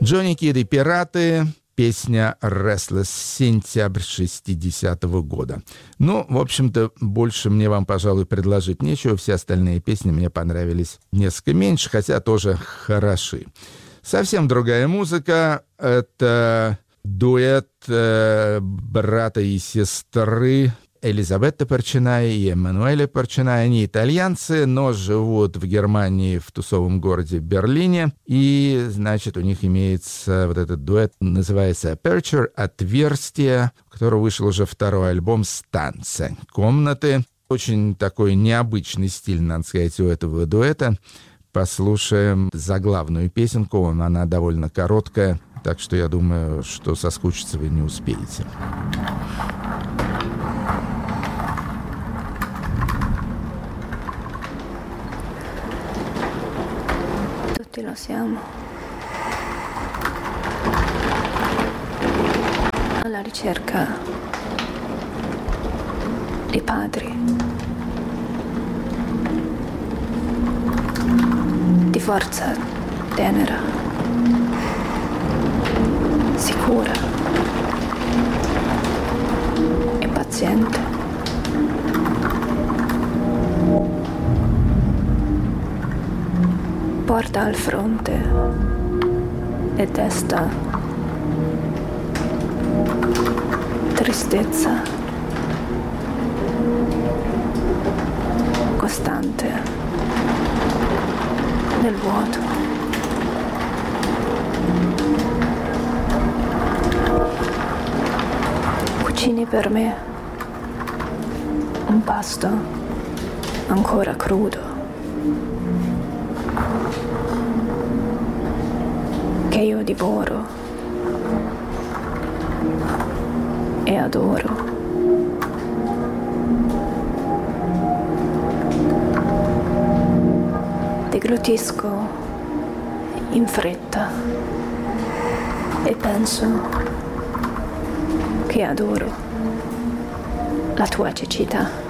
Джонни Кид и пираты. Песня «Restless», сентябрь 60-го года. Ну, в общем-то, больше мне вам, пожалуй, предложить нечего. Все остальные песни мне понравились несколько меньше, хотя тоже хороши. Совсем другая музыка. Это дуэт брата и сестры Элизабетта Порчиная и Эммануэля Порчиная. Они итальянцы, но живут в Германии, в тусовом городе Берлине. И, значит, у них имеется вот этот дуэт, называется «Aperture», «Отверстие», у которого вышел уже второй альбом «Станция», «Комнаты». Очень такой необычный стиль, надо сказать, у этого дуэта. Послушаем заглавную песенку, она довольно короткая, так что я думаю, что соскучиться вы не успеете. Tutti lo siamo. Alla ricerca di padri, di forza tenera, sicura e paziente. Porta al fronte e desta tristezza costante nel vuoto. Cucini per me un pasto ancora crudo che io divoro e adoro. Deglutisco in fretta e penso che adoro la tua cecità.